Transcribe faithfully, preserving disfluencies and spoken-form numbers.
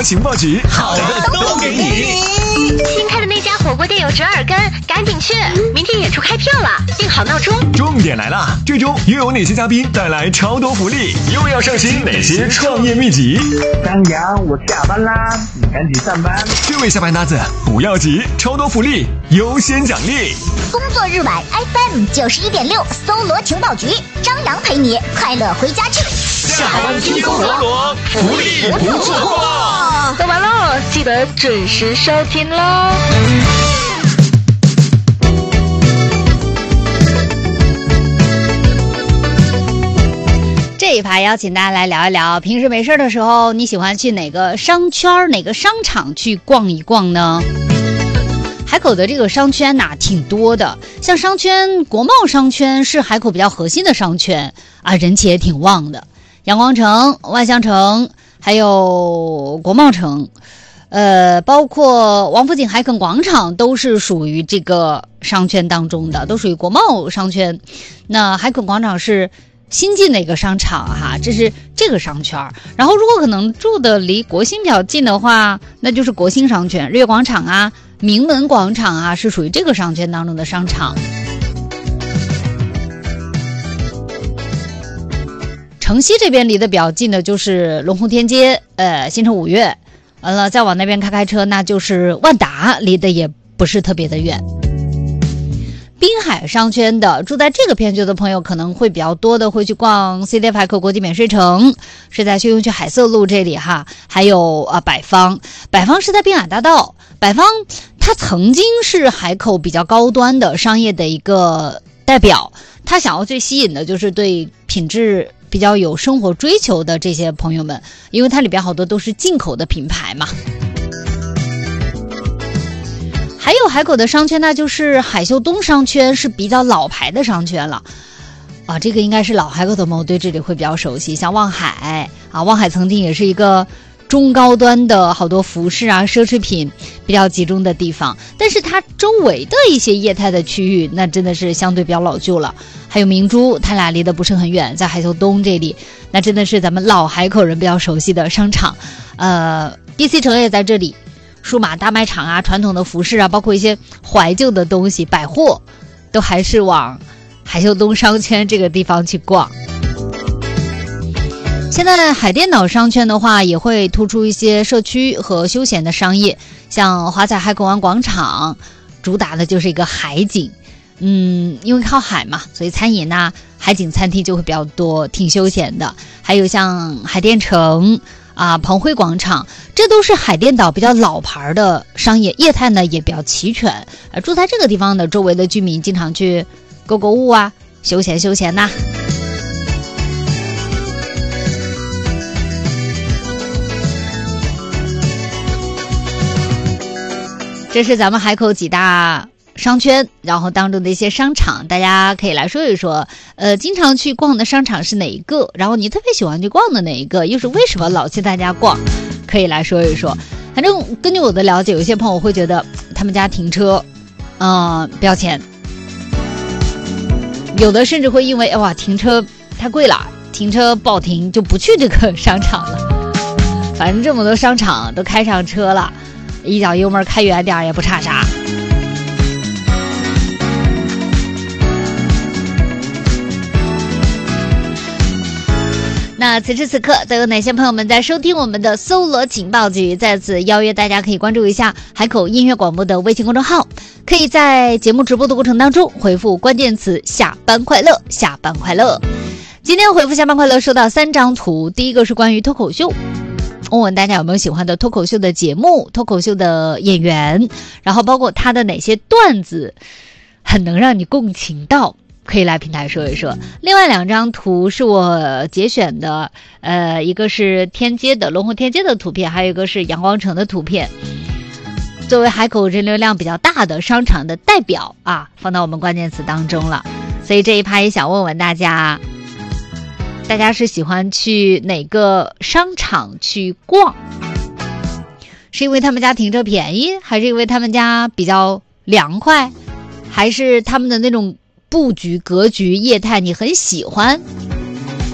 罗情报局， 好的都给你。 新开的那家火锅店有折耳根，赶紧去！明天演出开票了，定好闹钟。 重点来了，这周又有哪些嘉宾带来超多福利？又要上新哪些创业秘籍？ 张扬，我下班啦，你赶紧上班。 这位下班搭子不要急，超多福利优先奖励。 工作日晚 F M 九十一点六，搜罗情报局，张扬陪你快乐回家去。 下班听搜罗，福利不错过。 说完喽，记得准时收听喽。 这一排邀请大家来聊一聊，平时没事的时候，你喜欢去哪个商圈、哪个商场去逛一逛呢？海口的这个商圈呐、啊、挺多的，像商圈国贸商圈是海口比较核心的商圈啊，人气也挺旺的。阳光城、万象城还有国贸城，呃，包括王府井海肯广场都是属于这个商圈当中的，都属于国贸商圈。那海肯广场是新进的一个商场哈，这是这个商圈。然后如果可能住的离国兴比较近的话，那就是国兴商圈，日月广场啊、名门广场啊，是属于这个商圈当中的商场。城西这边离得比较近的就是龙湖天街、呃新城五月，完了再往那边开开车，那就是万达，离得也不是特别的远。滨海商圈的住在这个片区的朋友可能会比较多的会去逛 C D F 海口国际免税城，是在休闲区海色路这里哈，还有啊百方，百方是在滨海大道，百方它曾经是海口比较高端的商业的一个代表，它想要最吸引的就是对品质比较有生活追求的这些朋友们，因为它里边好多都是进口的品牌嘛。还有海口的商圈，那就是海秀东商圈，是比较老牌的商圈了啊，这个应该是老海口的朋友对这里会比较熟悉。像望海啊，望海曾经也是一个中高端的好多服饰啊、奢侈品比较集中的地方，但是它周围的一些业态的区域，那真的是相对比较老旧了。还有明珠，它俩离得不是很远，在海秀东这里，那真的是咱们老海口人比较熟悉的商场。呃 D C 城也在这里，数码大卖场啊、传统的服饰啊，包括一些怀旧的东西、百货，都还是往海秀东商圈这个地方去逛。现在海淀岛商圈的话，也会突出一些社区和休闲的商业，像华彩海口湾广场，主打的就是一个海景。嗯，因为靠海嘛，所以餐饮呐、海景餐厅就会比较多，挺休闲的。还有像海淀城啊、鹏辉广场，这都是海淀岛比较老牌的商业业态呢，也比较齐全。而住在这个地方的周围的居民，经常去购购物啊，休闲休闲呐。这是咱们海口几大商圈，然后当中的一些商场，大家可以来说一说，呃，经常去逛的商场是哪一个？然后你特别喜欢去逛的哪一个？又是为什么老去大家逛？可以来说一说。反正根据我的了解，有一些朋友会觉得他们家停车，嗯、呃，不要钱，有的甚至会因为哇停车太贵了，停车不好停，就不去这个商场了。反正这么多商场都开上车了，一脚油门开远点也不差啥。那此时此刻都有哪些朋友们在收听我们的搜罗情报局？再次邀约大家可以关注一下海口音乐广播的微信公众号，可以在节目直播的过程当中回复关键词下班快乐，下班快乐。今天回复下班快乐收到三张图，第一个是关于脱口秀，问问大家有没有喜欢的脱口秀的节目、脱口秀的演员，然后包括他的哪些段子很能让你共情到，可以来平台说一说。另外两张图是我节选的，呃，一个是天街的龙湖天街的图片，还有一个是阳光城的图片。作为海口人流量比较大的商场的代表啊，放到我们关键词当中了。所以这一趴也想问问大家，大家是喜欢去哪个商场去逛？是因为他们家停车便宜，还是因为他们家比较凉快，还是他们的那种布局格局业态你很喜欢？